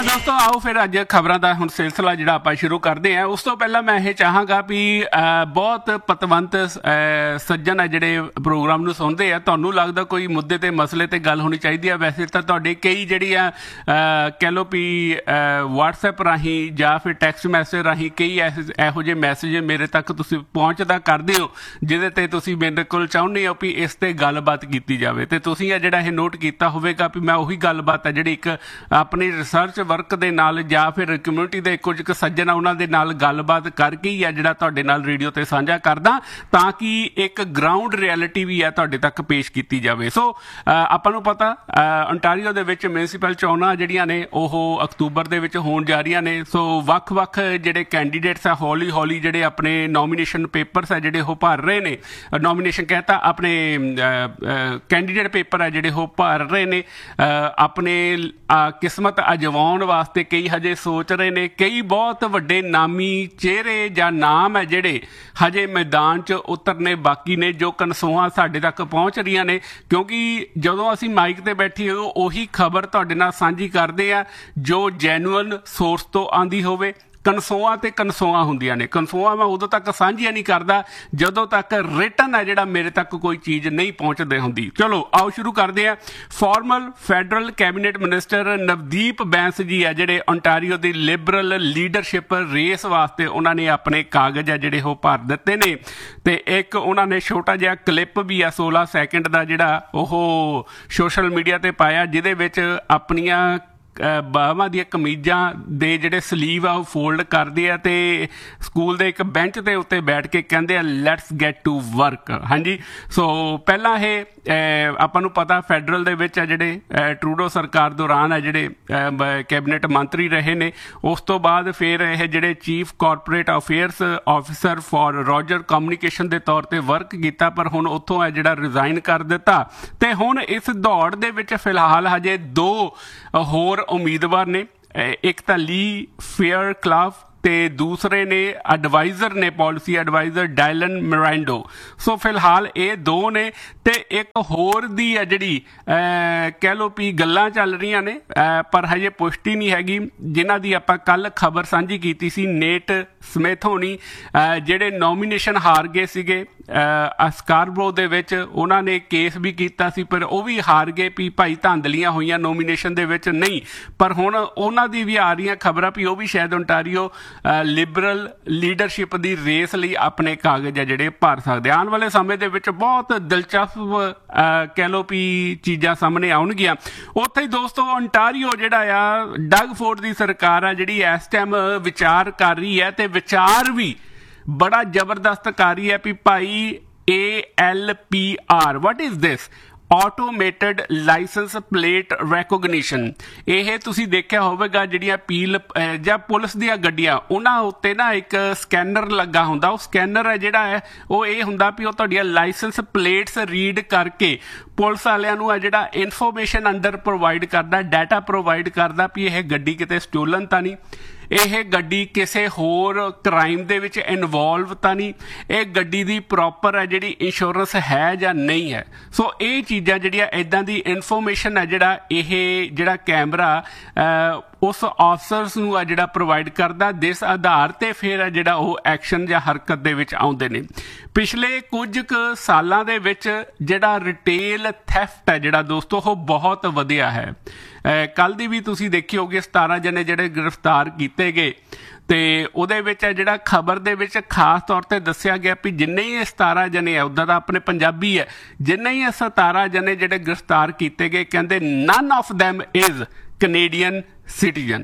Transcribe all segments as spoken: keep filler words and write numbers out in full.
ਤਾਂ ਦੋਸਤੋ ਆਓ ਫਿਰ ਅੱਜ ਖਬਰਾਂ ਦਾ ਹੁਣ ਸਿਲਸਿਲਾ ਜਿਹੜਾ ਆਪਾਂ ਸ਼ੁਰੂ ਕਰਦੇ ਹਾਂ। ਉਸ ਤੋਂ ਪਹਿਲਾਂ ਮੈਂ ਇਹ ਚਾਹਾਂਗਾ ਵੀ ਬਹੁਤ ਪਤਵੰਤ ਸੱਜਣ ਆ ਜਿਹੜੇ ਪ੍ਰੋਗਰਾਮ ਨੂੰ ਸੁਣਦੇ ਆ, ਤੁਹਾਨੂੰ ਲੱਗਦਾ ਕੋਈ ਮੁੱਦੇ ਤੇ ਮਸਲੇ ਤੇ ਗੱਲ ਹੋਣੀ ਚਾਹੀਦੀ ਆ। ਵੈਸੇ ਤਾਂ ਤੁਹਾਡੇ ਕਈ ਜਿਹੜੀ ਆ ਕਹਿ ਲਓ ਵੀ ਵਟਸਐਪ ਰਾਹੀਂ ਜਾਂ ਫਿਰ ਟੈਕਸਟ ਮੈਸੇਜ ਰਾਹੀਂ ਕਈ ਇਹੋ ਜਿਹੇ ਮੈਸੇਜ ਮੇਰੇ ਤੱਕ ਤੁਸੀਂ ਪਹੁੰਚਦਾ ਕਰਦੇ ਹੋ ਜਿਹਦੇ ਤੇ ਤੁਸੀਂ ਮੇਰੇ ਕੋਲ ਚਾਹੁੰਦੇ ਹੋ ਵੀ ਇਸ ਤੇ ਗੱਲਬਾਤ ਕੀਤੀ ਜਾਵੇ। ਤੇ ਤੁਸੀਂ ਆ ਜਿਹੜਾ ਇਹ ਨੋਟ ਕੀਤਾ ਹੋਵੇਗਾ ਵੀ ਮੈਂ ਉਹੀ ਗੱਲਬਾਤ ਆ ਜਿਹੜੀ ਇੱਕ ਆਪਣੀ ਰਿਸਰਚ ਵਰਕ ਦੇ ਨਾਲ ਜਾਂ ਫਿਰ ਕਮਿਊਨਿਟੀ ਦੇ ਕੁਝ ਕੁ ਸੱਜਣ ਆ ਉਹਨਾਂ ਦੇ ਨਾਲ ਗੱਲਬਾਤ ਕਰਕੇ ਹੀ ਆ ਜਿਹੜਾ ਤੁਹਾਡੇ ਨਾਲ ਰੇਡੀਓ ਤੇ ਸਾਂਝਾ ਕਰਦਾ, ਤਾਂ ਕਿ ਇੱਕ ਗਰਾਊਂਡ ਰਿਐਲਿਟੀ ਵੀ ਆ ਤੁਹਾਡੇ ਤੱਕ ਪੇਸ਼ ਕੀਤੀ ਜਾਵੇ। ਸੋ ਆਪਾਂ ਨੂੰ ਪਤਾ ontario ਦੇ ਵਿੱਚ ਮਿਊਨਿਸਪਲ ਚੋਣਾਂ ਜਿਹੜੀਆਂ ਨੇ ਉਹ ਅਕਤੂਬਰ ਦੇ ਵਿੱਚ ਹੋਣ ਜਾ ਰਹੀਆਂ ਨੇ। ਸੋ ਵੱਖ ਵੱਖ ਜਿਹੜੇ ਕੈਂਡੀਡੇਟਸ ਆ ਹੌਲੀ ਹੌਲੀ ਜਿਹੜੇ ਆਪਣੇ ਨੋਮੀਨੇਸ਼ਨ ਪੇਪਰਸ ਆ ਜਿਹੜੇ ਉਹ ਭਰ ਰਹੇ ਨੇ, ਨੋਮੀਨੇਸ਼ਨ ਕਹਿਤਾ ਆਪਣੇ ਕੈਂਡੀਡੇਟ ਪੇਪਰ ਆ ਜਿਹੜੇ ਉਹ ਭਰ ਰਹੇ ਨੇ, ਆਪਣੇ ਕਿਸਮਤ ਅਜਮਾਉਣ ਵਾਸਤੇ ਕਈ ਹਜੇ ਸੋਚ ਰਹੇ ਨੇ। ਕਈ ਬਹੁਤ ਵੱਡੇ ਨਾਮੀ ਚਿਹਰੇ ਜਾਂ ਨਾਮ ਹੈ ਜਿਹੜੇ ਹਜੇ ਮੈਦਾਨ 'ਚ ਉਤਰਨੇ ਬਾਕੀ ਨੇ, ਜੋ ਕਨਸੋਆਂ ਸਾਡੇ ਤੱਕ ਪਹੁੰਚ ਰਹੀਆਂ ਨੇ। ਕਿਉਂਕਿ ਜਦੋਂ ਅਸੀਂ ਮਾਈਕ ਤੇ ਬੈਠੀ ਹੋ ਉਹੀ ਖਬਰ ਤੁਹਾਡੇ ਨਾਲ ਸਾਂਝੀ ਕਰਦੇ ਆ ਜੋ ਜੈਨੂਅਨ ਸੋਰਸ ਤੋਂ ਆਉਂਦੀ ਹੋਵੇ। ਕਨਸੋਆਂ ਤੇ ਕਨਸੋਆਂ ਹੁੰਦੀਆਂ ਨੇ, ਕਨਸੋਆਂ ਮੈਂ ਉਦੋਂ ਤੱਕ ਸਾਂਝੀਆਂ ਨਹੀਂ ਕਰਦਾ ਜਦੋਂ ਤੱਕ ਰਿਟਨ ਹੈ ਜਿਹੜਾ ਮੇਰੇ ਤੱਕ ਕੋਈ ਚੀਜ਼ ਨਹੀਂ ਪਹੁੰਚਦੇ ਹੁੰਦੀ। ਚਲੋ ਆਓ ਸ਼ੁਰੂ ਕਰਦੇ ਹਾਂ। Formal federal cabinet minister Navdeep Bains ਜੀ ਆ ਜਿਹੜੇ ontario ਦੀ ਲਿਬਰਲ ਲੀਡਰਸ਼ਿਪ ਰੇਸ ਵਾਸਤੇ ਉਹਨਾਂ ਨੇ ਆਪਣੇ ਕਾਗਜ਼ ਆ ਜਿਹੜੇ ਉਹ ਭਰ ਦਿੱਤੇ ਨੇ। ਤੇ ਇੱਕ ਉਹਨਾਂ ਨੇ ਛੋਟਾ ਜਿਹਾ ਕਲਿੱਪ ਵੀ ਆ ਸੋਲਾਂ ਸੈਕਿੰਡ ਦਾ ਜਿਹੜਾ ਉਹ ਸੋਸ਼ਲ ਮੀਡੀਆ ਤੇ ਪਾਇਆ, ਜਿਹਦੇ ਵਿੱਚ ਆਪਣੀਆਂ ਬਾਹਾਂ ਦੀਆਂ ਕਮੀਜ਼ਾਂ ਦੇ ਜਿਹੜੇ ਸਲੀਵ ਆ ਉਹ ਫੋਲਡ ਕਰਦੇ ਆ ਤੇ ਸਕੂਲ ਦੇ ਇੱਕ ਬੈਂਚ ਦੇ ਉੱਤੇ ਬੈਠ ਕੇ ਕਹਿੰਦੇ ਆ ਲੈਟਸ ਗੈਟ ਟੂ ਵਰਕ। ਹਾਂਜੀ, ਸੋ ਪਹਿਲਾਂ ਇਹ ਆਪਾਂ ਨੂੰ ਪਤਾ ਫੈਡਰਲ ਦੇ ਵਿੱਚ ਆ ਜਿਹੜੇ ਟਰੂਡੋ ਸਰਕਾਰ ਦੌਰਾਨ ਆ ਜਿਹੜੇ ਕੈਬਨਿਟ ਮੰਤਰੀ ਰਹੇ ਨੇ। ਉਸ ਤੋਂ ਬਾਅਦ ਫਿਰ ਇਹ ਜਿਹੜੇ chief corporate affairs officer for Roger communication ਦੇ ਤੌਰ ਤੇ ਵਰਕ ਕੀਤਾ, ਪਰ ਹੁਣ ਉੱਥੋਂ ਆ ਜਿਹੜਾ ਰਿਜ਼ਾਈਨ ਕਰ ਦਿੱਤਾ। ਤੇ ਹੁਣ ਇਸ ਦੌੜ ਦੇ ਵਿੱਚ ਫਿਲਹਾਲ ਹਜੇ ਦੋ ਹੋਰ ਉਮੀਦਵਾਰ ਨੇ, ਇੱਕ ਤਾਂ ਲੀ ਫੇਅਰ ਕਲਾਫ ਤੇ ਦੂਸਰੇ ਨੇ ਐਡਵਾਈਜ਼ਰ ਨੇ ਪਾਲਿਸੀ ਐਡਵਾਈਜ਼ਰ ਡਾਇਲਨ ਮਿਰਾਂਡੋ। ਸੋ ਫਿਲਹਾਲ ਇਹ ਦੋ ਨੇ ਤੇ ਇੱਕ ਹੋਰ ਦੀ ਆ ਜਿਹੜੀ ਕਹਿ ਲਓ ਵੀ ਗੱਲਾਂ ਚੱਲ ਰਹੀਆਂ ਨੇ ਪਰ ਹਜੇ ਪੁਸ਼ਟੀ ਨਹੀਂ ਹੈਗੀ, ਜਿਨ੍ਹਾਂ ਦੀ ਆਪਾਂ ਕੱਲ ਖਬਰ ਸਾਂਝੀ ਕੀਤੀ ਸੀ। ਨੇਟ ਸਮਿਥ ਹੋਣੀ ਜਿਹੜੇ ਨੋਮੀਨੇਸ਼ਨ ਹਾਰ ਗਏ ਸੀਗੇ ਸਕਾਰਬਰੋ ਦੇ ਵਿੱਚ, ਉਹਨਾਂ ਨੇ ਕੇਸ ਵੀ ਕੀਤਾ ਸੀ ਪਰ ਉਹ ਵੀ ਹਾਰ ਗਏ ਵੀ ਭਾਈ ਧਾਂਦਲੀਆਂ ਹੋਈਆਂ ਨੋਮੀਨੇਸ਼ਨ ਦੇ ਵਿੱਚ ਨਹੀਂ। ਪਰ ਹੁਣ ਉਹਨਾਂ ਦੀ ਵੀ ਆ ਰਹੀਆਂ ਖਬਰਾਂ ਵੀ ਉਹ ਵੀ ਸ਼ਾਇਦ ontario ਲਿਬਰਲ ਲੀਡਰਸ਼ਿਪ ਦੀ ਰੇਸ ਲਈ ਆਪਣੇ ਕਾਗਜ਼ ਆ ਜਿਹੜੇ ਭਰ ਸਕਦੇ। ਆਉਣ ਵਾਲੇ ਸਮੇਂ ਦੇ ਵਿੱਚ ਬਹੁਤ ਦਿਲਚਸਪ ਕਹਿ ਲਓ ਵੀ ਚੀਜ਼ਾਂ ਸਾਹਮਣੇ ਆਉਣਗੀਆਂ। ਉੱਥੇ ਹੀ ਦੋਸਤੋ ontario ਜਿਹੜਾ ਆ ਡਗ ਫੋਰਡ ਦੀ ਸਰਕਾਰ ਆ ਜਿਹੜੀ ਇਸ ਟਾਈਮ ਵਿਚਾਰ ਕਰ ਰਹੀ ਹੈ ਤੇ ਵਿਚਾਰ ਵੀ ਬੜਾ ਜ਼ਬਰਦਸਤ ਕਰ ਰਹੀ ਹੈ ਵੀ ਭਾਈ A L P R what is this automated licence plate recognition. ਇਹ ਤੁਸੀਂ ਦੇਖਿਆ ਹੋਵੇਗਾ ਜਿਹੜੀਆਂ ਪੀਲ ਜਾਂ ਪੁਲਿਸ ਦੀਆਂ ਗੱਡੀਆਂ ਉਹਨਾਂ ਉੱਤੇ ਨਾ ਇੱਕ ਸਕੈਨਰ ਲੱਗਾ ਹੁੰਦਾ। ਉਹ ਸਕੈਨਰ ਹੈ ਜਿਹੜਾ ਹੈ ਉਹ ਇਹ ਹੁੰਦਾ ਵੀ ਉਹ ਤੁਹਾਡੀਆਂ ਲਾਇਸੈਂਸ ਪਲੇਟਸ ਰੀਡ ਕਰਕੇ ਪੁਲਿਸ ਵਾਲਿਆਂ ਨੂੰ ਆ ਜਿਹੜਾ ਇਨਫੋਰਮੇਸ਼ਨ ਅੰਦਰ ਪ੍ਰੋਵਾਈਡ ਕਰਦਾ, ਡਾਟਾ ਪ੍ਰੋਵਾਈਡ ਕਰਦਾ ਵੀ ਇਹ ਗੱਡੀ ਕਿਤੇ ਸਟੋਲਨ ਤਾਂ ਨਹੀਂ, ਇਹ ਗੱਡੀ ਕਿਸੇ ਹੋਰ ਕ੍ਰਾਈਮ ਦੇ ਵਿੱਚ ਇਨਵੋਲਵ ਤਾਂ ਨਹੀਂ, ਇਹ ਗੱਡੀ ਦੀ ਪ੍ਰੋਪਰ ਹੈ ਜਿਹੜੀ ਇੰਸ਼ੋਰੈਂਸ ਹੈ ਜਾਂ ਨਹੀਂ ਹੈ। ਸੋ ਇਹ ਚੀਜ਼ਾਂ ਜਿਹੜੀਆਂ ਇੱਦਾਂ ਦੀ ਇਨਫੋਰਮੇਸ਼ਨ ਹੈ ਜਿਹੜਾ ਇਹ ਜਿਹੜਾ ਕੈਮਰਾ ਉਸ ਆਫਸਰਸ ਨੂੰ ਆ ਜਿਹੜਾ ਪ੍ਰੋਵਾਈਡ ਕਰਦਾ, ਜਿਸ ਆਧਾਰ ਤੇ ਫਿਰ ਆ ਜਿਹੜਾ ਉਹ ਐਕਸ਼ਨ ਜਾਂ ਹਰਕਤ ਦੇ ਵਿੱਚ ਆਉਂਦੇ ਨੇ। ਪਿਛਲੇ ਕੁਝ ਕੁ ਸਾਲਾਂ ਦੇ ਵਿੱਚ ਜਿਹੜਾ ਰਿਟੇਲ ਥੈਫਟ ਹੈ ਜਿਹੜਾ ਦੋਸਤੋ ਉਹ ਬਹੁਤ ਵਧਿਆ ਹੈ। ਕੱਲ੍ਹ ਦੀ ਵੀ ਤੁਸੀਂ ਦੇਖੀ ਹੋਗੀ ਸਤਾਰਾਂ ਜਣੇ ਜਿਹੜੇ ਗ੍ਰਿਫਤਾਰ ਕੀਤੇ ਗਏ ਤੇ ਉਹਦੇ ਵਿੱਚ ਜਿਹੜਾ ਖਬਰ ਦੇ ਵਿੱਚ ਖਾਸ ਤੌਰ ਤੇ ਦੱਸਿਆ ਗਿਆ ਵੀ ਜਿੰਨੇ ਹੀ ਸਤਾਰਾਂ ਜਣੇ ਆ, ਉੱਦਾਂ ਤਾਂ ਆਪਣੇ ਪੰਜਾਬੀ ਹੈ, ਜਿੰਨੇ ਹੀ ਸਤਾਰਾਂ ਜਣੇ ਜਿਹੜੇ ਗ੍ਰਿਫਤਾਰ ਕੀਤੇ ਗਏ ਕਹਿੰਦੇ none of them is Canadian citizen.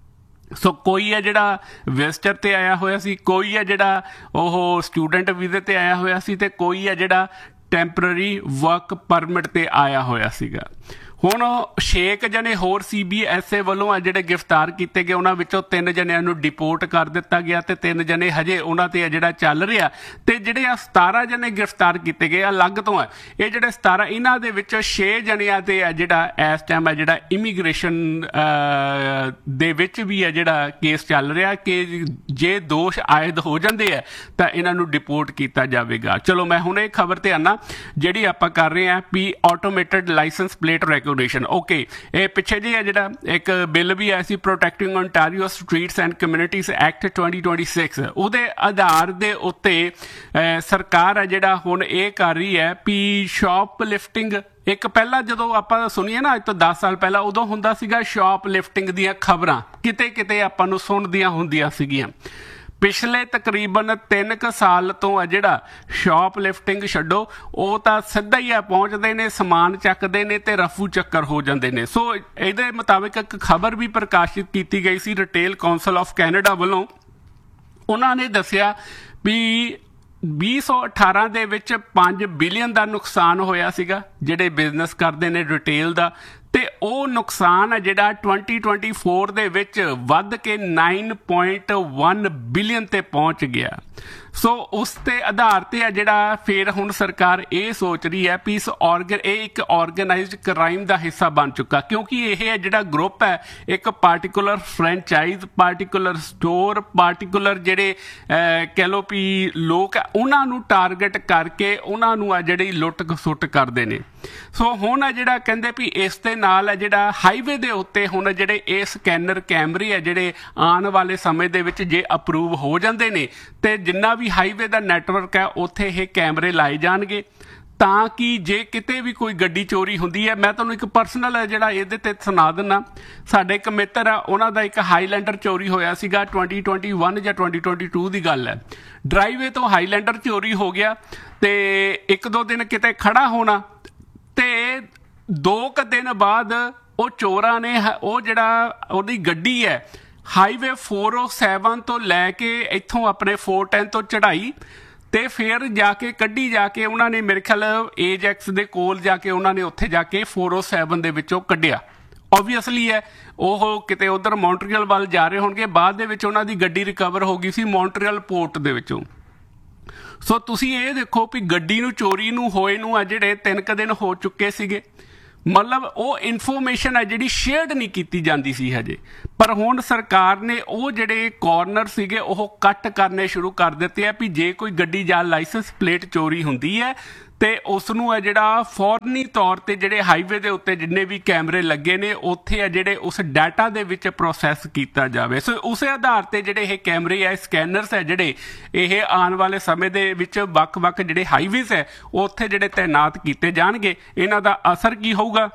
ਸੋ ਕੋਈ ਹੈ ਜਿਹੜਾ ਵਿਜ਼ਟਰ ਤੇ ਆਇਆ ਹੋਇਆ ਸੀ, ਕੋਈ ਹੈ ਜਿਹੜਾ ਉਹ ਸਟੂਡੈਂਟ ਵੀਜ਼ੇ ਤੇ ਆਇਆ ਹੋਇਆ ਸੀ ਤੇ ਕੋਈ ਹੈ ਜਿਹੜਾ ਟੈਂਪਰਰੀ ਵਰਕ ਪਰਮਿਟ ਤੇ ਆਇਆ ਹੋਇਆ ਸੀਗਾ। ਹੁਣ ਛੇ ਕੁ ਜਣੇ ਹੋਰ ਸੀ ਬੀ ਐਸ ਏ ਵੱਲੋਂ ਆ ਜਿਹੜੇ ਗ੍ਰਿਫਤਾਰ ਕੀਤੇ ਗਏ, ਉਹਨਾਂ ਵਿੱਚੋਂ ਤਿੰਨ ਜਣਿਆਂ ਨੂੰ ਡਿਪੋਰਟ ਕਰ ਦਿੱਤਾ ਗਿਆ ਤੇ ਤਿੰਨ ਜਣੇ ਹਜੇ ਉਹਨਾਂ ਤੇ ਆ ਜਿਹੜਾ ਚੱਲ ਰਿਹਾ। ਤੇ ਜਿਹੜੇ ਆ ਸਤਾਰਾਂ ਜਣੇ ਗ੍ਰਿਫਤਾਰ ਕੀਤੇ ਗਏ ਅਲੱਗ ਤੋਂ ਆ, ਇਹ ਜਿਹੜੇ ਸਤਾਰਾਂ ਇਹਨਾਂ ਦੇ ਵਿੱਚੋਂ ਛੇ ਜਣਿਆਂ ਤੇ ਆ ਜਿਹੜਾ ਇਸ ਟਾਈਮ ਆ ਜਿਹੜਾ ਇਮੀਗ੍ਰੇਸ਼ਨ ਦੇ ਵਿੱਚ ਵੀ ਆ ਜਿਹੜਾ ਕੇਸ ਚੱਲ ਰਿਹਾ ਕਿ ਜੇ ਦੋਸ਼ ਆਇਦ ਹੋ ਜਾਂਦੇ ਆ ਤਾਂ ਇਹਨਾਂ ਨੂੰ ਡਿਪੋਰਟ ਕੀਤਾ ਜਾਵੇਗਾ। ਚਲੋ ਮੈਂ ਹੁਣ ਇਹ ਖਬਰ ਤੇ ਆਨਾ ਜਿਹੜੀ ਆਪਾਂ ਕਰ ਰਹੇ ਹਾਂ ਵੀ automated licence plate rack regulation okay ਇਹ ਪਿੱਛੇ ਜਿਹੇ ਆ ਜਿਹੜਾ ਇੱਕ ਬਿੱਲ ਵੀ ਆਇਆ ਸੀ protecting Ontario streets and communities act twenty twenty six ਉਹਦੇ ਆਧਾਰ ਦੇ ਉੱਤੇ ਸਰਕਾਰ ਆ ਜਿਹੜਾ ਹੁਣ ਇਹ ਕਰ ਰਹੀ ਹੈ ਵੀ ਸ਼ੌਪ ਲਿਫਟਿੰਗ ਇੱਕ ਪਹਿਲਾਂ ਜਦੋਂ ਆਪਾਂ ਸੁਣੀਏ ਨਾ ਅੱਜ ਤੋਂ ਦਸ ਸਾਲ ਪਹਿਲਾਂ ਉਦੋਂ ਹੁੰਦਾ ਸੀਗਾ ਸ਼ੌਪ ਲਿਫਟਿੰਗ ਦੀਆਂ ਖਬਰਾਂ ਕਿਤੇ ਕਿਤੇ ਆਪਾਂ ਨੂੰ ਸੁਣਦੀਆਂ ਹੁੰਦੀਆਂ ਸੀਗੀਆਂ ਪਿਛਲੇ ਤਕਰੀਬਨ ਤਿੰਨ ਕੁ ਸਾਲ ਤੋਂ ਆ ਜਿਹੜਾ ਸ਼ੌਪ ਲਿਫਟਿੰਗ ਛੱਡੋ ਉਹ ਤਾਂ ਸਿੱਧਾ ਹੀ ਆ ਪਹੁੰਚਦੇ ਨੇ ਸਮਾਨ ਚੱਕਦੇ ਨੇ ਤੇ ਰਫੂ ਚੱਕਰ ਹੋ ਜਾਂਦੇ ਨੇ ਸੋ ਇਹਦੇ ਮੁਤਾਬਿਕ ਇੱਕ ਖਬਰ ਵੀ ਪ੍ਰਕਾਸ਼ਿਤ ਕੀਤੀ ਗਈ ਸੀ ਰਿਟੇਲ ਕੌਂਸਲ ਆਫ ਕੈਨੇਡਾ ਵੱਲੋਂ ਉਹਨਾਂ ਨੇ ਦੱਸਿਆ ਵੀ ਵੀਹ ਸੌ ਅਠਾਰਾਂ ਦੇ ਵਿੱਚ ਪੰਜ ਬਿਲੀਅਨ ਦਾ ਨੁਕਸਾਨ ਹੋਇਆ ਸੀਗਾ ਜਿਹੜੇ ਬਿਜ਼ਨਸ ਕਰਦੇ ਨੇ ਰਿਟੇਲ ਦਾ ਤੇ ਉਹ ਨੁਕਸਾਨ ਹੈ ਜਿਹੜਾ ਟਵੈਂਟੀ ਟਵੈਂਟੀ ਫੋਰ ਦੇ ਵਿੱਚ ਵੱਧ K nine point one billion ਤੇ ਪਹੁੰਚ ਗਿਆ ਸੋ ਉਸ ਤੇ ਆਧਾਰ ਤੇ ਆ ਜਿਹੜਾ ਫਿਰ ਹੁਣ ਸਰਕਾਰ ਇਹ ਸੋਚ ਰਹੀ ਹੈ ਵੀ ਇਸ ਔਰਗਨ ਇਹ ਇੱਕ ਆਰਗੇਨਾਈਜ਼ਡ ਕ੍ਰਾਈਮ ਦਾ ਹਿੱਸਾ ਬਣ ਚੁੱਕਾ ਕਿਉਂਕਿ ਇਹ ਹੈ ਜਿਹੜਾ ਗਰੁੱਪ ਹੈ ਇੱਕ particular franchise particular store particular ਜਿਹੜੇ ਕਹਿ ਲਓ ਵੀ ਲੋਕ ਆ ਉਹਨਾਂ ਨੂੰ ਟਾਰਗੇਟ ਕਰਕੇ ਉਹਨਾਂ ਨੂੰ ਆ ਜਿਹੜੀ ਲੁੱਟ ਖਸੁੱਟ ਕਰਦੇ ਨੇ ਸੋ ਹੁਣ ਆ ਜਿਹੜਾ ਕਹਿੰਦੇ ਵੀ ਇਸ ਦੇ ਨਾਲ ਹੈ ਜਿਹੜਾ ਹਾਈਵੇ ਦੇ ਉੱਤੇ ਹੁਣ ਜਿਹੜੇ ਇਹ ਸਕੈਨਰ ਕੈਮਰੇ ਆ ਜਿਹੜੇ ਆਉਣ ਵਾਲੇ ਸਮੇਂ ਦੇ ਵਿੱਚ ਜੇ ਅਪਰੂਵ ਹੋ ਜਾਂਦੇ ਨੇ ਤੇ ਜਿੰਨਾ ਵੀ ਹਾਈਵੇ ਦਾ ਨੈਟਵਰਕ ਹੈ ਉੱਥੇ ਇਹ ਕੈਮਰੇ ਲਾਏ ਜਾਣਗੇ ਤਾਂ ਕਿ ਜੇ ਕਿਤੇ ਵੀ ਕੋਈ ਗੱਡੀ ਚੋਰੀ ਹੁੰਦੀ ਹੈ ਮੈਂ ਤੁਹਾਨੂੰ ਇੱਕ ਪਰਸਨਲ ਜਿਹੜਾ ਇਹਦੇ ਤੇ ਸੁਣਾ ਦਿੰਦਾ ਸਾਡੇ ਇੱਕ ਮਿੱਤਰ ਆ ਉਹਨਾਂ ਦਾ ਇੱਕ ਹਾਈਲੈਂਡਰ ਚੋਰੀ ਹੋਇਆ ਸੀਗਾ ਟਵੈਂਟੀ ਟਵੈਂਟੀ ਵਨ ਜਾਂ ਟਵੈਂਟੀ ਟਵੈਂਟੀ ਟੂ ਦੀ ਗੱਲ ਹੈ ਡਰਾਈਵੇ ਤੋਂ ਹਾਈਲੈਂਡਰ ਚੋਰੀ ਹੋ ਗਿਆ ਤੇ ਇੱਕ ਦੋ ਦਿਨ ਕਿਤੇ ਖੜਾ ਹੋਣਾ ਤੇ ਦੋ ਕੁ ਦਿਨ ਬਾਅਦ ਉਹ ਚੋਰਾਂ ਨੇ ਉਹ ਜਿਹੜਾ ਉਹਦੀ ਗੱਡੀ ਹੈ ਹਾਈਵੇ ਫੋਰ ਓ ਸੈਵਨ ਤੋਂ ਲੈ ਕੇ ਇੱਥੋਂ ਆਪਣੇ ਫੋਰ ਟੈਨ ਤੋਂ ਚੜ੍ਹਾਈ ਤੇ ਫਿਰ ਜਾ ਕੇ ਕੱਢੀ ਜਾ ਕੇ ਉਹਨਾਂ ਨੇ ਮੇਰੇ ਖਿਆਲ ਏਜੈਕਸ ਦੇ ਕੋਲ ਜਾ ਕੇ ਉਹਨਾਂ ਨੇ ਉੱਥੇ ਜਾ ਕੇ ਫੋਰ ਓ ਸੈਵਨ ਦੇ ਵਿੱਚੋਂ ਕੱਢਿਆ ਓਬਵੀਅਸਲੀ ਹੈ ਉਹ ਕਿਤੇ ਉਧਰ ਮੌਂਟਰੀਅਲ ਵੱਲ ਜਾ ਰਹੇ ਹੋਣਗੇ ਬਾਅਦ ਦੇ ਵਿੱਚ ਉਹਨਾਂ ਦੀ ਗੱਡੀ ਰਿਕਵਰ ਹੋ ਗਈ ਸੀ ਮੌਂਟਰੀਅਲ ਪੋਰਟ ਦੇ ਵਿੱਚੋਂ ਸੋ ਤੁਸੀਂ ਇਹ ਦੇਖੋ ਵੀ ਗੱਡੀ ਨੂੰ ਚੋਰੀ ਨੂੰ ਹੋਏ ਨੂੰ ਆ ਜਿਹੜੇ ਤਿੰਨ ਕੁ ਦਿਨ ਹੋ ਚੁੱਕੇ ਸੀਗੇ ਮਤਲਬ ਉਹ ਇਨਫੋਰਮੇਸ਼ਨ ਹੈ ਜਿਹੜੀ ਸ਼ੇਅਰਡ ਨਹੀਂ ਕੀਤੀ ਜਾਂਦੀ ਸੀ ਹਜੇ ਪਰ ਹੁਣ ਸਰਕਾਰ ਨੇ ਉਹ ਜਿਹੜੇ ਕਾਰਨਰ ਸੀਗੇ ਉਹ ਕੱਟ ਕਰਨੇ ਸ਼ੁਰੂ ਕਰ ਦਿੱਤੇ ਆ ਵੀ ਜੇ ਕੋਈ ਗੱਡੀ ਜਾਂ ਲਾਇਸੈਂਸ ਪਲੇਟ ਚੋਰੀ ਹੁੰਦੀ ਹੈ ਤੇ ਉਸ ਨੂੰ ਹੈ ਜਿਹੜਾ ਫੌਰਨੀ ਤੌਰ ਤੇ ਜਿਹੜੇ ਹਾਈਵੇ ਦੇ ਉੱਤੇ ਜਿੰਨੇ ਵੀ ਕੈਮਰੇ ਲੱਗੇ ਨੇ ਉੱਥੇ ਆ ਜਿਹੜੇ ਉਸ ਡਾਟਾ ਦੇ ਵਿੱਚ ਪ੍ਰੋਸੈਸ ਕੀਤਾ ਜਾਵੇ ਸੋ ਉਸੇ ਆਧਾਰ ਤੇ ਜਿਹੜੇ ਇਹ ਕੈਮਰੇ ਆ ਸਕੈਨਰਸ ਹੈ ਜਿਹੜੇ ਇਹ ਆਉਣ ਵਾਲੇ ਸਮੇਂ ਦੇ ਵਿੱਚ ਵੱਖ-ਵੱਖ ਜਿਹੜੇ ਹਾਈਵੇਜ਼ ਹੈ ਉੱਥੇ ਜਿਹੜੇ ਤਾਇਨਾਤ ਕੀਤੇ ਜਾਣਗੇ ਇਹਨਾਂ ਦਾ ਅਸਰ ਕੀ ਹੋਊਗਾ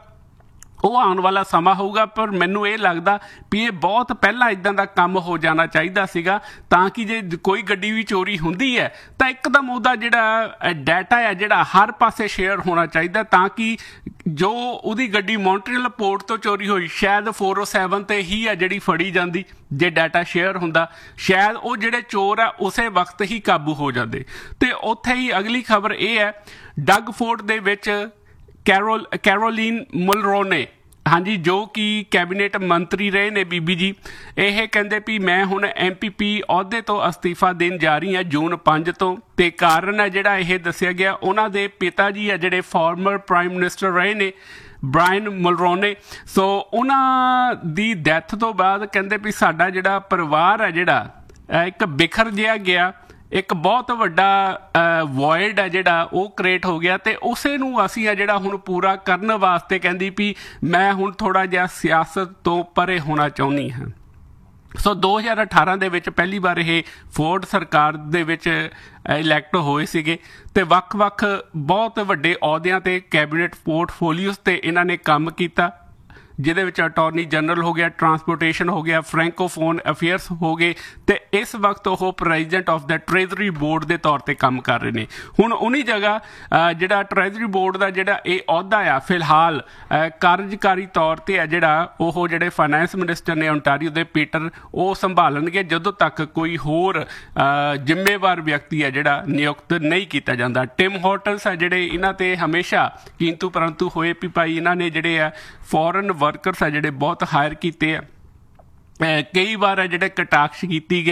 ਉਹ ਆਉਣ ਵਾਲਾ ਸਮਾਂ ਹੋਊਗਾ ਪਰ ਮੈਨੂੰ ਇਹ ਲੱਗਦਾ ਵੀ ਇਹ ਬਹੁਤ ਪਹਿਲਾਂ ਇੱਦਾਂ ਦਾ ਕੰਮ ਹੋ ਜਾਣਾ ਚਾਹੀਦਾ ਸੀਗਾ ਤਾਂ ਕਿ ਜੇ ਕੋਈ ਗੱਡੀ ਵੀ ਚੋਰੀ ਹੁੰਦੀ ਹੈ ਤਾਂ ਇੱਕਦਮ ਉਹਦਾ ਜਿਹੜਾ ਡਾਟਾ ਹੈ ਜਿਹੜਾ ਹਰ ਪਾਸੇ ਸ਼ੇਅਰ ਹੋਣਾ ਚਾਹੀਦਾ ਤਾਂ ਕਿ ਜੋ ਉਹਦੀ ਗੱਡੀ ਮੌਂਟਰੀਅਲ ਪੋਰਟ ਤੋਂ ਚੋਰੀ ਹੋਈ ਸ਼ਾਇਦ ਫੋਰ ਓ ਸੈਵਨ ਤੇ ਹੀ ਹੈ ਜਿਹੜੀ ਫੜੀ ਜਾਂਦੀ ਜੇ ਡਾਟਾ ਸ਼ੇਅਰ ਹੁੰਦਾ ਸ਼ਾਇਦ ਉਹ ਜਿਹੜੇ ਚੋਰ ਆ ਉਸੇ ਵਕਤ ਹੀ ਕਾਬੂ ਹੋ ਜਾਂਦੇ ਤੇ ਉੱਥੇ ਹੀ ਅਗਲੀ ਖਬਰ ਇਹ ਹੈ ਡਗ ਫੋਰਟ ਦੇ ਵਿੱਚ ਕੈਰੋਲ ਕੈਰੋਲੀਨ ਮੁਲਰੋਨੇ ਹਾਂਜੀ ਜੋ ਕਿ ਕੈਬਨਿਟ ਮੰਤਰੀ ਰਹੇ ਨੇ ਬੀਬੀ ਜੀ ਇਹ ਕਹਿੰਦੇ ਵੀ ਮੈਂ ਹੁਣ ਐਮ ਪੀ ਪੀ ਅਹੁਦੇ ਤੋਂ ਅਸਤੀਫਾ ਦੇਣ ਜਾ ਰਹੀ ਹਾਂ ਜੂਨ ਪੰਜ ਤੋਂ ਤੇ ਕਾਰਨ ਹੈ ਜਿਹੜਾ ਇਹ ਦੱਸਿਆ ਗਿਆ ਉਹਨਾਂ ਦੇ ਪਿਤਾ ਜੀ ਆ ਜਿਹੜੇ ਫਾਰਮਰ ਪ੍ਰਾਈਮ ਮਿਨਿਸਟਰ ਰਹੇ ਨੇ ਬ੍ਰਾਇਨ ਮੁਲਰੋਨੇ ਸੋ ਉਹਨਾਂ ਦੀ ਡੈਥ ਤੋਂ ਬਾਅਦ ਕਹਿੰਦੇ ਵੀ ਸਾਡਾ ਜਿਹੜਾ ਪਰਿਵਾਰ ਹੈ ਜਿਹੜਾ ਇੱਕ ਬਿਖਰ ਜਿਹਾ ਗਿਆ ਇੱਕ ਬਹੁਤ ਵੱਡਾ ਵੋਇਡ ਹੈ ਜਿਹੜਾ ਉਹ ਕ੍ਰੀਏਟ ਹੋ ਗਿਆ ਤੇ ਉਸੇ ਨੂੰ ਅਸੀਂ ਆ ਜਿਹੜਾ ਹੁਣ ਪੂਰਾ ਕਰਨ ਵਾਸਤੇ ਕਹਿੰਦੀ ਵੀ ਮੈਂ ਹੁਣ ਥੋੜਾ ਜਿਹਾ ਸਿਆਸਤ ਤੋਂ ਪਰੇ ਹੋਣਾ ਚਾਹੁੰਦੀ ਹਾਂ ਸੋ ਦੋ ਹਜ਼ਾਰ ਅਠਾਰਾਂ ਦੇ ਵਿੱਚ ਪਹਿਲੀ ਵਾਰ ਇਹ ਫੋਰਡ ਸਰਕਾਰ ਦੇ ਵਿੱਚ ਇਲੈਕਟ ਹੋਏ ਸੀਗੇ ਤੇ ਵੱਖ-ਵੱਖ ਬਹੁਤ ਵੱਡੇ ਅਹੁਦਿਆਂ ਤੇ ਕੈਬਨਿਟ ਪੋਰਟਫੋਲੀਓਜ਼ ਤੇ ਇਹਨਾਂ ਨੇ ਕੰਮ ਕੀਤਾ ਜਿਹਦੇ ਵਿੱਚ ਅਟਾਰਨੀ ਜਨਰਲ ਹੋ ਗਿਆ ਟਰਾਂਸਪੋਰਟੇਸ਼ਨ ਹੋ ਗਿਆ ਫਰੈਂਕੋਫੋਨ ਅਫੇਅਰਸ ਹੋ ਗਏ ਤੇ ਇਸ ਵਕਤ ਉਹ ਪ੍ਰੈਜ਼ੀਡੈਂਟ ਆਫ ਦਾ ਟ੍ਰੇਜ਼ਰੀ ਬੋਰਡ ਦੇ ਤੌਰ ਤੇ ਕੰਮ ਕਰ ਰਹੇ ਨੇ ਹੁਣ ਉਨੀ ਜਗ੍ਹਾ ਜਿਹੜਾ ਟ੍ਰੇਜ਼ਰੀ ਬੋਰਡ ਦਾ ਜਿਹੜਾ ਇਹ ਅਹੁਦਾ ਆ ਫਿਲਹਾਲ ਕਾਰਜਕਾਰੀ ਤੌਰ ਤੇ ਆ ਜਿਹੜਾ ਉਹ ਜਿਹੜੇ ਫਾਈਨੈਂਸ ਮਿਨਿਸਟਰ ਨੇ ਓਨਟਾਰੀਓ ਦੇ ਪੀਟਰ ਉਹ ਸੰਭਾਲਣਗੇ ਜਦੋਂ ਤੱਕ ਕੋਈ ਹੋਰ ਜ਼ਿੰਮੇਵਾਰ ਵਿਅਕਤੀ ਆ ਜਿਹੜਾ ਨਿਯੁਕਤ ਨਹੀਂ ਕੀਤਾ ਜਾਂਦਾ ਟਿਮ ਹੋਟਲਸ ਆ ਜਿਹੜੇ ਇਹਨਾਂ ਤੇ ਹਮੇਸ਼ਾ ਕੀਮਤੂ ਪਰੰਤੂ ਹੋਏ ਵੀ ਭਾਈ ਇਹਨਾਂ ਨੇ ਜਿਹੜੇ ਆ ਫੋਰਨ ਵਰਕਰਸ ਆ ਜਿਹੜੇ ਬਹੁਤ ਹਾਇਰ ਕੀਤੇ ਆ ਕਈ ਵਾਰ ਆ ਜਿਹੜੇ ਕਟਾਕਸ਼ ਕੀਤੀ ਗਈ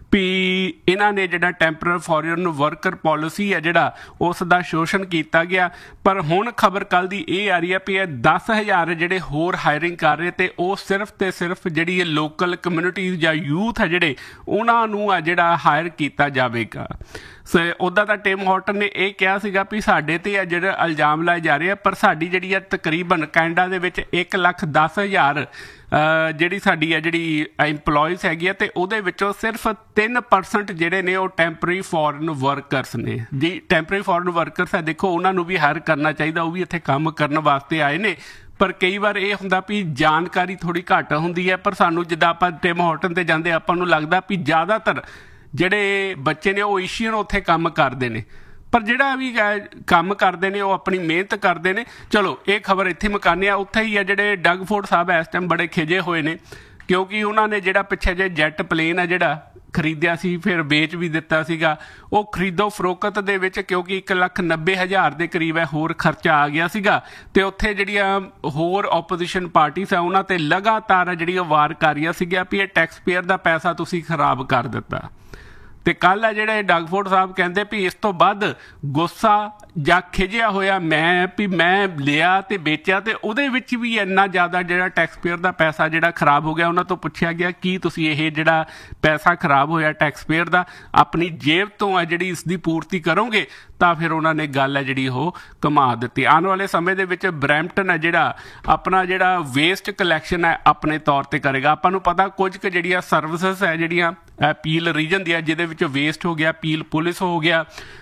ਵੀ ਇਹਨਾਂ ਨੇ ਜਿਹੜਾ ਟੈਂਪਰੇਰੀ ਫੋਰਨ ਵਰਕਰ ਪਾਲਿਸੀ ਹੈ ਜਿਹੜਾ ਉਸ ਦਾ ਸ਼ੋਸ਼ਣ ਕੀਤਾ ਗਿਆ। ਪਰ ਹੁਣ ਖਬਰ ਕੱਲ੍ਹ ਦੀ ਇਹ ਆ ਰਹੀ ਹੈ ਵੀ ਇਹ ਦਸ ਹਜ਼ਾਰ ਜਿਹੜੇ ਹੋਰ ਹਾਇਰਿੰਗ ਕਰ ਰਹੇ ਤੇ ਉਹ ਸਿਰਫ ਤੇ ਸਿਰਫ ਜਿਹੜੀ ਇਹ ਲੋਕਲ ਕਮਿਊਨਿਟੀਜ਼ ਜਾਂ ਯੂਥ ਹੈ ਜਿਹੜੇ ਉਹਨਾਂ ਨੂੰ ਆ ਜਿਹੜਾ ਹਾਇਰ ਕੀਤਾ ਜਾਵੇਗਾ। ਸੋ ਉੱਦਾਂ ਤਾਂ ਟਿਮ ਹਾਰਟਨ ਨੇ ਇਹ ਕਿਹਾ ਸੀਗਾ ਵੀ ਸਾਡੇ ਤੇ ਆ ਜਿਹੜੇ ਇਲਜ਼ਾਮ ਲਾਏ ਜਾ ਰਹੇ ਆ, ਪਰ ਸਾਡੀ ਜਿਹੜੀ ਆ ਤਕਰੀਬਨ ਕੈਨੇਡਾ ਦੇ ਵਿੱਚ ਇੱਕ ਲੱਖ ਦਸ ਹਜ਼ਾਰ ਜਿਹੜੀ ਸਾਡੀ ਆ ਜਿਹੜੀ ਇੰਪਲੋਇਜ਼ ਹੈਗੀ ਆ ਤੇ ਉਹਦੇ ਵਿੱਚੋਂ ਸਿਰਫ ਤਿੰਨ ਪਰਸੈਂਟ ਜਿਹੜੇ ਨੇ ਉਹ ਟੈਂਪਰੇਰੀ ਫੋਰਨ ਵਰਕਰਸ ਨੇ ਜੀ। ਟੈਂਪਰੇਰੀ ਫੋਰਨ ਵਰਕਰਸ ਹੈ, ਦੇਖੋ ਉਹਨਾਂ ਨੂੰ ਵੀ ਹਾਇਰ ਕਰਨਾ ਚਾਹੀਦਾ, ਉਹ ਵੀ ਇੱਥੇ ਕੰਮ ਕਰਨ ਵਾਸਤੇ ਆਏ ਨੇ। ਪਰ ਕਈ ਵਾਰ ਇਹ ਹੁੰਦਾ ਵੀ ਜਾਣਕਾਰੀ ਥੋੜ੍ਹੀ ਘੱਟ ਹੁੰਦੀ ਹੈ। ਪਰ ਸਾਨੂੰ ਜਿੱਦਾਂ ਆਪਾਂ ਟਿਮ ਹਾਰਟਨ ਤੇ ਜਾਂਦੇ ਆਪਾਂ ਨੂੰ ਲੱਗਦਾ ਵੀ ਜ਼ਿਆਦਾਤਰ ਜਿਹੜੇ ਬੱਚੇ ਨੇ ਉਹ ਏਸ਼ੀਅਨ ਉੱਥੇ ਕੰਮ ਕਰਦੇ ਨੇ, ਪਰ ਜਿਹੜਾ ਵੀ ਕੰਮ ਕਰਦੇ ਨੇ ਉਹ ਆਪਣੀ ਮਿਹਨਤ ਕਰਦੇ ਨੇ। ਚਲੋ ਇਹ ਖਬਰ ਇੱਥੇ ਮੁਕਾਉਂਦੇ ਆ। ਉੱਥੇ ਹੀ ਆ ਜਿਹੜੇ ਡਗ ਫੋਰਡ ਸਾਹਿਬ ਇਸ ਟਾਈਮ ਬੜੇ ਖਿਜੇ ਹੋਏ ਨੇ ਕਿਉਂਕਿ ਉਹਨਾਂ ਨੇ ਜਿਹੜਾ ਪਿੱਛੇ ਜੇ ਜੈਟ ਪਲੇਨ ਆ ਜਿਹੜਾ ਖਰੀਦਿਆ ਸੀ ਫਿਰ ਵੇਚ ਵੀ ਦਿੱਤਾ ਸੀਗਾ, ਉਹ ਖਰੀਦੋ ਫਰੋਖਤ ਦੇ ਵਿੱਚ ਕਿਉਂਕਿ ਇੱਕ ਲੱਖ ਨੱਬੇ ਹਜ਼ਾਰ ਦੇ ਕਰੀਬ ਹੈ ਹੋਰ ਖਰਚਾ ਆ ਗਿਆ ਸੀਗਾ। ਤੇ ਉੱਥੇ ਜਿਹੜੀਆਂ ਹੋਰ ਓਪੋਜੀਸ਼ਨ ਪਾਰਟੀਆਂ ਆ ਉਹਨਾਂ ਤੇ ਲਗਾਤਾਰ ਜਿਹੜੀ ਵਾਰ ਕਰ ਰਹੀਆਂ ਸੀਗੀਆਂ ਵੀ ਇਹ ਟੈਕਸ ਪੇਅਰ ਦਾ ਪੈਸਾ ਤੁਸੀਂ ਖਰਾਬ ਕਰ ਦਿੱਤਾ। ਤੇ ਕੱਲ੍ਹ ਆ ਜਿਹੜੇ ਡਗ ਫੋਰਡ ਸਾਹਿਬ ਕਹਿੰਦੇ ਵੀ ਇਸ ਤੋਂ ਵੱਧ ਗੁੱਸਾ ਜਾਂ ਖਿਜਿਆ ਹੋਇਆ ਮੈਂ ਵੀ ਮੈਂ ਲਿਆ ਤੇ ਵੇਚਿਆ ਤੇ ਉਹਦੇ ਵਿੱਚ ਵੀ ਇੰਨਾ ਜ਼ਿਆਦਾ ਜਿਹੜਾ ਟੈਕਸ ਪੇਅਰ ਦਾ ਪੈਸਾ ਜਿਹੜਾ ਖਰਾਬ ਹੋ ਗਿਆ। ਉਹਨਾਂ ਤੋਂ ਪੁੱਛਿਆ ਗਿਆ ਕੀ ਤੁਸੀਂ ਇਹ ਜਿਹੜਾ ਪੈਸਾ ਖਰਾਬ ਹੋਇਆ ਟੈਕਸ ਪੇਅਰ ਦਾ ਆਪਣੀ ਜੇਬ ਤੋਂ ਹੈ ਜਿਹੜੀ ਇਸ ਦੀ ਪੂਰਤੀ ਕਰੋਗੇ, ਤਾਂ ਫਿਰ ਉਹਨਾਂ ਨੇ ਗੱਲ ਹੈ ਜਿਹੜੀ ਉਹ ਕਮਾ ਦਿੱਤੀ। ਆਉਣ ਵਾਲੇ ਸਮੇਂ ਦੇ ਵਿੱਚ ਬਰੈਂਪਟਨ ਹੈ ਜਿਹੜਾ ਆਪਣਾ ਜਿਹੜਾ ਵੇਸਟ ਕਲੈਕਸ਼ਨ ਹੈ ਆਪਣੇ ਤੌਰ ਤੇ ਕਰੇਗਾ। ਆਪਾਂ ਨੂੰ ਪਤਾ ਕੁਝ ਕੁ ਜਿਹੜੀਆਂ ਸਰਵਿਸਿਜ਼ ਹੈ ਜਿਹੜੀਆਂ ਪੀਲ ਰੀਜਨ ਦੀਆਂ ਜਿਹਦੇ ਵਿੱਚ ਵੇਸਟ ਹੋ ਗਿਆ, ਪੀਲ ਪੁਲਿਸ ਹੋ ਗਿਆ,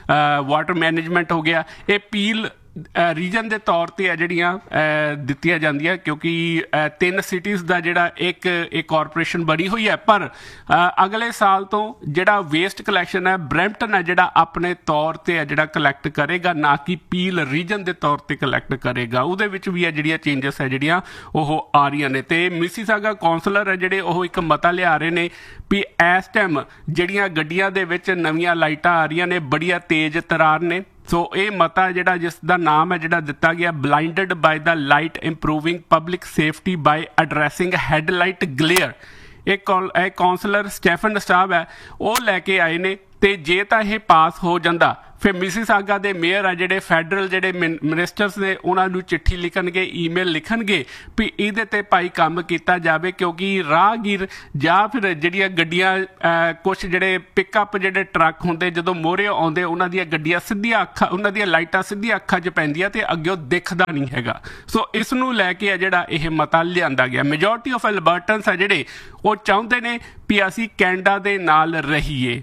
ਵਾਟਰ ਮੈਨੇਜਮੈਂਟ ਹੋ ਗਿਆ, ਇਹ ਪੀਲ ਰੀਜਨ ਦੇ ਤੌਰ ਤੇ ਆ ਜਿਹੜੀਆਂ ਦਿੱਤੀਆਂ ਜਾਂਦੀਆਂ ਕਿਉਂਕਿ ਤਿੰਨ ਸਿਟੀਜ਼ ਦਾ ਜਿਹੜਾ ਇੱਕ ਇੱਕ ਕਾਰਪੋਰੇਸ਼ਨ ਬਣੀ ਹੋਈ ਹੈ। ਪਰ ਅਗਲੇ ਸਾਲ ਤੋਂ ਜਿਹੜਾ ਵੇਸਟ ਕਲੈਕਸ਼ਨ ਹੈ ਬਰੈਂਪਟਨ ਹੈ ਜਿਹੜਾ ਆਪਣੇ ਤੌਰ ਤੇ ਹੈ ਜਿਹੜਾ ਕਲੈਕਟ ਕਰੇਗਾ, ਨਾ ਕਿ ਪੀਲ ਰੀਜਨ ਦੇ ਤੌਰ ਤੇ ਕਲੈਕਟ ਕਰੇਗਾ। ਉਹਦੇ ਵਿੱਚ ਵੀ ਹੈ ਜਿਹੜੀਆਂ ਚੇਂਜਸ ਹੈ ਜਿਹੜੀਆਂ ਉਹ ਆ ਰਹੀਆਂ ਨੇ। ਤੇ ਮਿਸੀਸਾਗਾ ਕੌਂਸਲਰ ਹੈ ਜਿਹੜੇ ਉਹ ਇੱਕ ਮਤਾ ਲਿਆ ਰਹੇ ਨੇ ਵੀ ਇਸ ਟਾਈਮ ਜਿਹੜੀਆਂ ਗੱਡੀਆਂ ਦੇ ਵਿੱਚ ਨਵੀਆਂ ਲਾਈਟਾਂ ਆ ਰਹੀਆਂ ਨੇ ਬੜੀਆਂ ਤੇਜ਼ ਤਰਾਰ ਨੇ। ਸੋ ਇਹ ਮਤਾ ਜਿਹੜਾ ਜਿਸ ਦਾ ਨਾਮ ਹੈ ਜਿਹੜਾ ਦਿੱਤਾ ਗਿਆ ਬਲਾਈਂਡਡ ਬਾਈ ਦਾ ਲਾਈਟ ਇੰਪਰੂਵਿੰਗ ਪਬਲਿਕ ਸੇਫਟੀ ਬਾਈ ਐਡਰੈਸਿੰਗ ਹੈਡਲਾਈਟ ਗਲੇਅਰ, ਇਹ ਇਹ ਕੌਂਸਲਰ ਸਟੈਫਨ ਸਾਹਿਬ ਹੈ ਉਹ ਲੈ ਕੇ ਆਏ ਨੇ। ਤੇ ਜੇ ਤਾਂ ਇਹ ਪਾਸ ਹੋ ਜਾਂਦਾ ਫਿਰ ਮਿਸੀਸਾਗਾ ਦੇ ਮੇਅਰ ਆ ਜਿਹੜੇ ਫੈਡਰਲ ਜਿਹੜੇ ਮਿਨਿਸਟਰਸ ਨੇ ਉਹਨਾਂ ਨੂੰ ਚਿੱਠੀ ਲਿਖਣਗੇ, ਈਮੇਲ ਲਿਖਣਗੇ ਵੀ ਇਹਦੇ ਤੇ ਭਾਈ ਕੰਮ ਕੀਤਾ ਜਾਵੇ ਕਿਉਂਕਿ ਰਾਹਗੀਰ ਜਾਂ ਫਿਰ ਜਿਹੜੀਆਂ ਗੱਡੀਆਂ ਕੁਛ ਜਿਹੜੇ ਪਿਕਅਪ ਜਿਹੜੇ ਟਰੱਕ ਹੁੰਦੇ ਜਦੋਂ ਮੋਹਰੇ ਆਉਂਦੇ ਉਹਨਾਂ ਦੀਆਂ ਗੱਡੀਆਂ ਸਿੱਧੀਆਂ ਅੱਖਾਂ ਉਹਨਾਂ ਦੀਆਂ ਲਾਈਟਾਂ ਸਿੱਧੀਆਂ ਅੱਖਾਂ 'ਚ ਪੈਂਦੀਆਂ ਤੇ ਅੱਗੇ ਦਿਖਦਾ ਨਹੀਂ ਹੈਗਾ। ਸੋ ਇਸ ਨੂੰ ਲੈ ਕੇ ਆ ਜਿਹੜਾ ਇਹ ਮਤਾ ਲਿਆਂਦਾ ਗਿਆ। ਮੈਜੋਰਟੀ ਆਫ ਐਲਬਰਟਨਸ ਆ ਜਿਹੜੇ ਉਹ ਚਾਹੁੰਦੇ ਨੇ ਵੀ ਅਸੀਂ ਕੈਨੇਡਾ ਦੇ ਨਾਲ ਰਹੀਏ।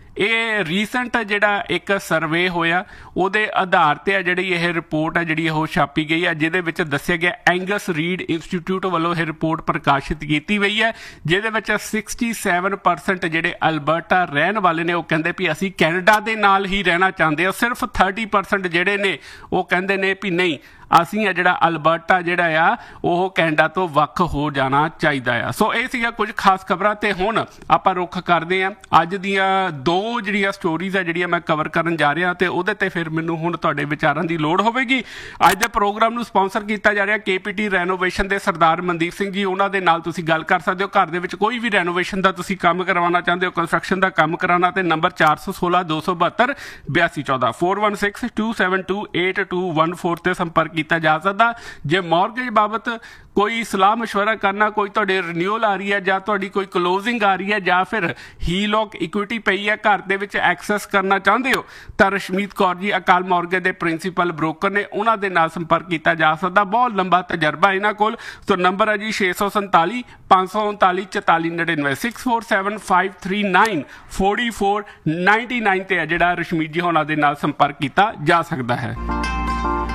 ਇਹ ਰੀਸੈਂਟ ਜਿਹੜਾ ਇੱਕ ਸਰਵੇ ਹੋਇਆ ਉਹਦੇ ਆਧਾਰ ਤੇ ਆ ਜਿਹੜੀ ਇਹ ਰਿਪੋਰਟ ਆ ਜਿਹੜੀ ਉਹ ਛਾਪੀ ਗਈ ਹੈ ਜਿਹਦੇ ਵਿੱਚ ਦੱਸਿਆ ਗਿਆ ਐਂਗਸ ਰੀਡ ਇੰਸਟੀਚਿਊਟ ਵੱਲੋਂ ਇਹ ਰਿਪੋਰਟ ਪ੍ਰਕਾਸ਼ਿਤ ਕੀਤੀ ਗਈ ਹੈ ਜਿਹਦੇ ਵਿੱਚ ਸੈਂਸਠ ਪਰਸੈਂਟ ਜਿਹੜੇ ਅਲਬਰਟਾ ਰਹਿਣ ਵਾਲੇ ਨੇ ਉਹ ਕਹਿੰਦੇ ਵੀ ਅਸੀਂ ਕੈਨੇਡਾ ਦੇ ਨਾਲ ਹੀ ਰਹਿਣਾ ਚਾਹੁੰਦੇ ਹਾਂ। ਸਿਰਫ ਤੀਹ ਪਰਸੈਂਟ ਜਿਹੜੇ ਨੇ ਉਹ ਕਹਿੰਦੇ ਨੇ ਵੀ ਨਹੀਂ ਅਸੀਂ ਆ ਜਿਹੜਾ ਅਲਬਰਟਾ ਜਿਹੜਾ ਆ ਉਹ ਕੈਨੇਡਾ ਤੋਂ ਵੱਖ ਹੋ ਜਾਣਾ ਚਾਹੀਦਾ ਆ। ਸੋ ਇਹ ਸੀਗਾ ਕੁਝ ਖਾਸ ਖਬਰਾਂ ਤੇ ਹੁਣ ਆਪਾਂ ਰੁੱਖ ਕਰਦੇ ਹਾਂ ਅੱਜ ਦੀਆਂ ਦੋ ਜਿਹੜੀਆਂ ਸਟੋਰੀਜ਼ ਆ ਜਿਹੜੀਆਂ ਮੈਂ ਕਵਰ ਕਰਨ ਜਾ ਰਿਹਾ ਤੇ ਉਹਦੇ ਤੇ ਫਿਰ ਮੈਨੂੰ ਹੁਣ ਤੁਹਾਡੇ ਵਿਚਾਰਾਂ ਦੀ ਲੋੜ ਹੋਵੇਗੀ। ਅੱਜ ਦੇ ਪ੍ਰੋਗਰਾਮ ਨੂੰ ਸਪਾਂਸਰ ਕੀਤਾ ਜਾ ਰਿਹਾ ਕੇਪੀਟੀ ਰੈਨੋਵੇਸ਼ਨ ਦੇ ਸਰਦਾਰ ਮਨਦੀਪ ਸਿੰਘ ਜੀ, ਉਹਨਾਂ ਦੇ ਨਾਲ ਤੁਸੀਂ ਗੱਲ ਕਰ ਸਕਦੇ ਹੋ। ਘਰ ਦੇ ਵਿੱਚ ਕੋਈ ਵੀ ਰੈਨੋਵੇਸ਼ਨ ਦਾ ਤੁਸੀਂ ਕੰਮ ਕਰਵਾਉਣਾ ਚਾਹੁੰਦੇ ਹੋ, ਕੰਸਟਰਕਸ਼ਨ ਦਾ ਕੰਮ ਕਰਾਉਣਾ ਤੇ ਨੰਬਰ ਚਾਰ ਸੌ ਸੋਲਾਂ ਦੋ ਸੌ ਬਹੱਤਰ ਬਿਆਸੀ ਚੌਦਾਂ four one six to seven to eight two one four ਤੇ ਸੰਪਰਕ ਕੀਤਾ ਜਾ ਸਕਦਾ। ਜੇ ਮੌਰਗੇਜ ਬਾਬਤ ਕੋਈ ਸਲਾਹ ਮਸ਼ਵਰਾ ਕਰਨਾ, ਕੋਈ ਤੁਹਾਡੇ ਰਿਨਿਊਅਲ ਆ ਰਹੀ ਹੈ ਜਾਂ ਤੁਹਾਡੀ ਕੋਈ ਕਲੋਜ਼ਿੰਗ ਆ ਰਹੀ ਹੈ ਜਾਂ ਫਿਰ ਹੀ ਲੋਕ ਇਕੁਇਟੀ ਪਈ ਹੈ ਘਰ ਦੇ ਵਿੱਚ ਐਕਸੈਸ ਕਰਨਾ ਚਾਹੁੰਦੇ ਹੋ ਤਾਂ ਰਸ਼ਮੀਤ ਕੌਰ ਜੀ ਅਕਾਲ ਮੌਰਗੇਜ ਦੇ ਪ੍ਰਿੰਸੀਪਲ ਬ੍ਰੋਕਰ ਨੇ, ਉਹਨਾਂ ਦੇ ਨਾਲ ਸੰਪਰਕ ਕੀਤਾ ਜਾ ਸਕਦਾ। ਬਹੁਤ ਲੰਬਾ ਤਜਰਬਾ ਇਹਨਾਂ ਕੋਲ। ਸੋ ਨੰਬਰ ਹੈ ਜੀ ਛੇ ਸੌ ਸੰਤਾਲੀ ਪੰਜ ਸੌ ਉਨਤਾਲੀ ਚੁਤਾਲੀ ਨੜਿਨਵੇਂ six four seven five three nine forty four ninety nine ਤੇ ਹੈ ਜਿਹੜਾ ਰਸ਼ਮੀਤ ਜੀ ਹੋਣਾ ਦੇ ਨਾਲ ਸੰਪਰਕ ਕੀਤਾ ਜਾ ਸਕਦਾ ਹੈ।